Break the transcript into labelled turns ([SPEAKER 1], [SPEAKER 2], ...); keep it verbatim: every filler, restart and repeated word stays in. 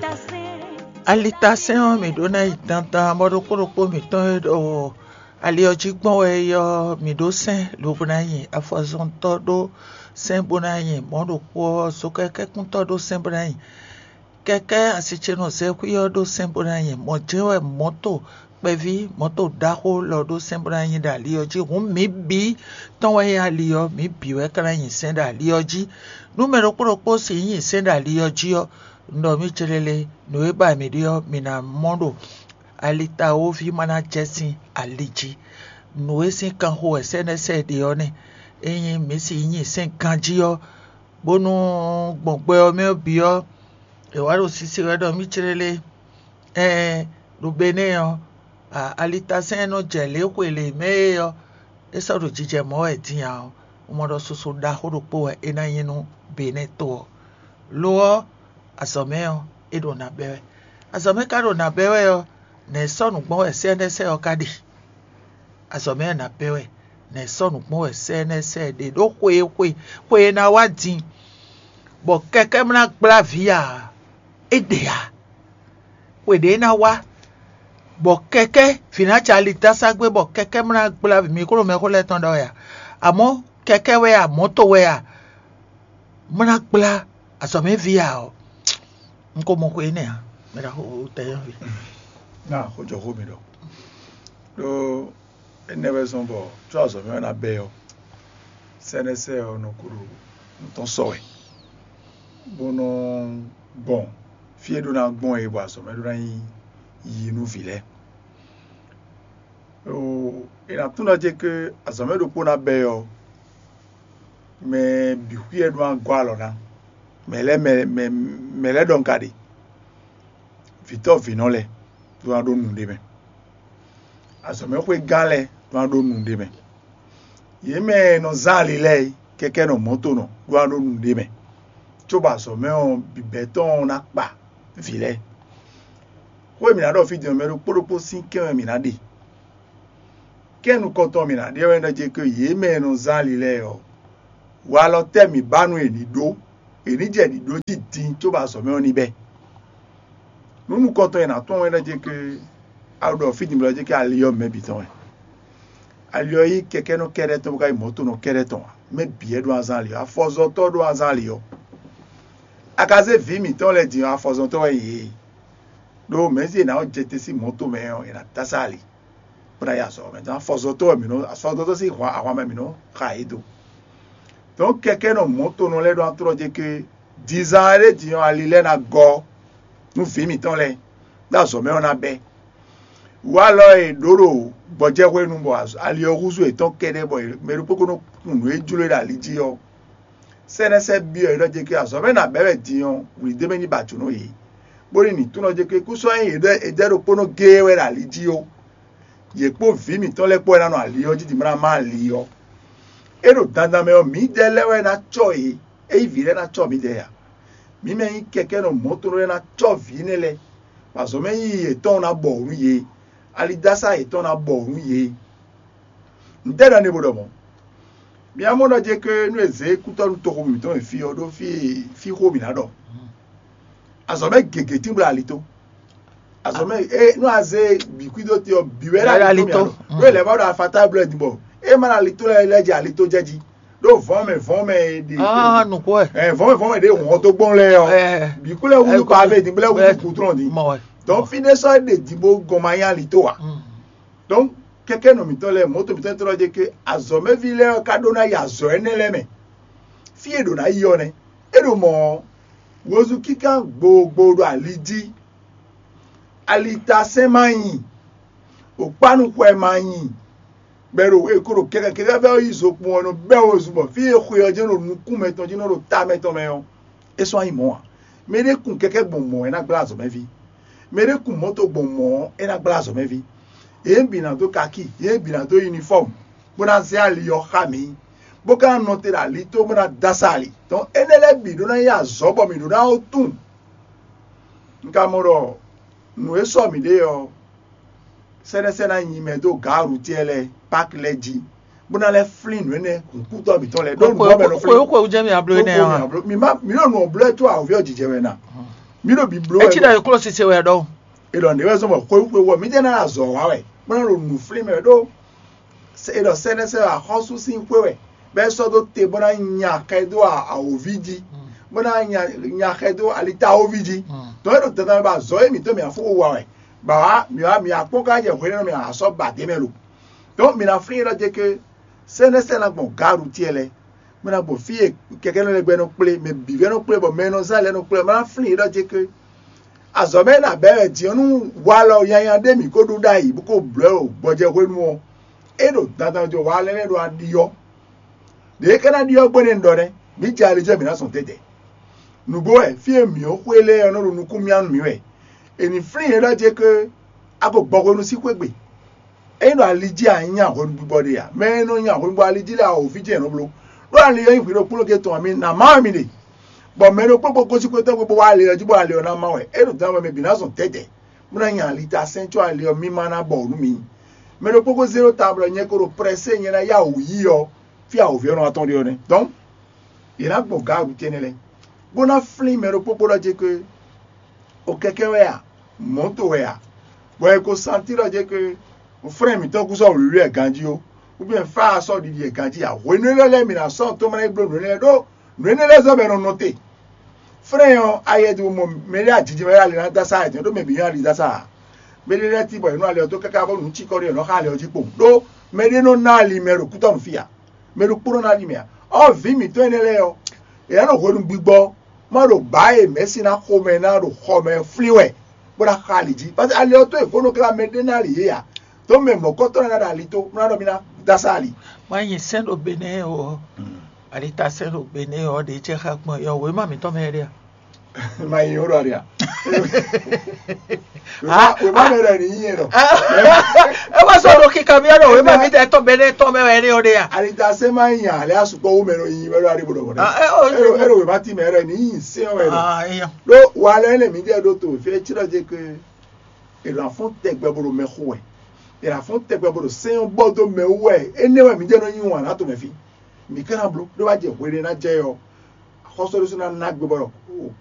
[SPEAKER 1] alitation mi do na itanta modo koropo mi ton do ali oji gbon we yo mi do sen lo bona yin afozon to do sen bona yin modo po so keke kun to do sen bona yin keke asiche no se ku yo do sen bona yin mo jewe moto pevi moto daho lo do sen bona yin da li oji hun mi bi ton we ali yo mi bi we kan yin sen da li oji numero koropo si yin sen da li oji yo ndo mi chelele no e ba mi dio mina mondo alita o fi mana chesin aliji no e sin kan ho snse de oni eyin mi si yin sin kan ji o bonu gbogbe o mi obi o e wa ro sisi re do mi chelele eh do bene yo alita sen no jele kwele me yo e so ro jije mo e tiyan o mo do soso da horopo e na yin no bene to lo asomeo edo na bewe asome karo na bewe yo na sonu gbon ese nese okadi asome na bewe na sonu gbon ese nese de do kwe kwe kwe na wadin bo keke mna gbla via edea we de na wa bo keke financially tasagbe bo keke mna gbla mi ko me ko le ton do ya amo keke we ya moto we ya mna gbla asome via o nko mo ko ene ha mera ho tayo vi
[SPEAKER 2] na ho jo ho mi do do enebe son bo twa so me na be yo senese o no kuru ton so e bono bon fie do na gbon e bo so me do na yi yi nu vile o ina tuna je ke asome do po na be yo me bi hu e do an gwa lo na mele me me mele don kadi vito vinole tu ado nunde me asome kwe gale tu ado nunde me yeme no zali le keke no moto no tu ado nunde me choba so me on bibeton na pa vile kwe mi na do fi di me ro poropo sin ke mi na de kenu koto mi na de we na je ke yeme no zali le o wa lo temi banu eni do eni je di do ti tin tó bá so me oni be nunu koto ena to won je ke out of feed mi je ke aliyo me bi ton aliyo yi keke no kere to ka moto no kere ton me bi do azan aliyo afozo to do azan aliyo akaze vi mi ton le di afozo to yi do me si na o jete si moto me o ena tasali pra ya so me dan afozo to mi no afozo to si kwa awa me mi no khaido donc keke no moto no le do atro je ke dizare di on alile na go nu fi mi ton le da so me ona be wa lo e doro boje we nu bo ali oguzu e ton kede bo me ro poko no kunu e julo da liji o senese bi e lo je ke aso me na bebe di on wi de me ni batu no yi bori ni tuno je ke ku so yin e de ro pono ge we da liji o ye po fi mi ton le po na no ali o ji di mra ma ali o ero danda me o mi de lewe na choi e vire na cho mi de ya mi me keke no moto no na cho vinele paso me yi eton na bo ru ye ali dasa eton na bo ru ye ndera ne bodo mo mi amo na je ke nu eze ku to to ko mi to fi odo fi fi ko mi na do aso me gege tin bra lito aso me e no aze bi kwido ti o biwera lito we le ba do afata blood bo e mana lito le leje alito jeji do vome vome de
[SPEAKER 1] ah no ko
[SPEAKER 2] eh vome vome de won to gbon le o bi kule wu pa ve din bele wu kutron di donc fine so de dibo gomaya lito wa donc keke no mi to le moto mi to tro je ke azome vile o kadona ya zo enele me fie do na yo ne e do mo wozu kika gbogbo do aliji alita semayin o panu ko e mayin bero we kuro keke keke be o izopun onu be o zubo fi e ku yo je no nuku meton je no ro ta meton me o eso ayin mo mere kun keke gbon mo e na gba azome vi mere kun moto gbon mo e na gba azome vi e bi na to kaki e bi na to uniform bona se ali yo khami boka no te ali to bona dasali ton enele bi do na ya zobo mi do na otun nka moro nu eso mi de yo sene sene yin me do garu ti ele pack leji bona le flin we ne ku to bi ton le don mo me no flin
[SPEAKER 1] ko ko je mi ablo ne
[SPEAKER 2] mi ma mi no no blo to a ovi ojije we na mi do bi blo
[SPEAKER 1] e chi da yo close se we do
[SPEAKER 2] e do ne we so mo ko ko wo mi je na azo wa we mo na ro nu free me do se e do se ne se a hosu sin kwe we be so do te bona nya ka do a ovidi bona nya nya ka do alita ovidi to e do te na ba zo e mi to mi afo wa we ba mi wa mi apoka je ko no mi aso ba de melu donc mi na free do je que se ne se na bon garu tiele mo na bo fie keke no le gbe no ple me bi no ple bo me no za le no ple ma free do je que azome na bere ti onu wa lo yanyan de mi ko du dai bu ko blo boje ko nu e do dandan jo wa le le do adiyo de kana diyo gbe ne ndore mi jale je mi na son tete nugo e fie mi o kwele onu nu ku mi anu mi we eni free do je que ago gbogo nu si kwegbe e no aliji anya ko du body ya me no nya ko gbo aliji la o fi je no blo do ali yin fi ro pulo ke to mi na ma mi ni bo me ro popo ko si ko to gbogbo wa le ojubo ale ona ma we e do tan me bi na son tete mo na nya lita central ale o mi mana bo ru mi me ro popo zero table yen ko ro presse yen na ya o yi o fi a o fi ron aton de oni donc il a gbo ga ru tenele bona fli me ro popo lo je que o keke we ya moto we ya bo e ko sentir je que o frère mi to ku so ri e ganji o ou bien fa so di e ganji ya we no le mi na so to me blo no le do no le zo be no note frère aye du mo meri ajiji meri ale na dasa ite do me bi yan ali dasa meri le ti boy no ale to kaka bo nu chi kori no ha le oji po do meri no na ali meru kuto no fia meru puro na ali me o vi mi to enele o e no ho nu gbigbo mo ro ba e mesi na ko me na ro ho me fliwe bora khaliji but ale o to e ko no kla me de na ali ya to me mo ko to na da ali to na do mi na dasa ali
[SPEAKER 1] ma yin sen obene o alita sen obene o de che kha mo yo we ma mi to me ria
[SPEAKER 2] ma yin oro ria ah we ma me re ni yin ro
[SPEAKER 1] e wa so ro ki ka mi ro we ma mi te to bene to me we ri o ria
[SPEAKER 2] alita se ma yin ale asupo wo me ro yin me ro ari bodo bodo ero ero we ma ti me re ni yin se o ero
[SPEAKER 1] ah iya
[SPEAKER 2] lo wa le le mi de do to fe chiro je que e la fon te gbe bodo me khowe e la fon te gbe bodo se on bodo me we ene we mi je no yin wa na to me fi mi kana blo do wa je we na je yo ko so so na na gbe bodo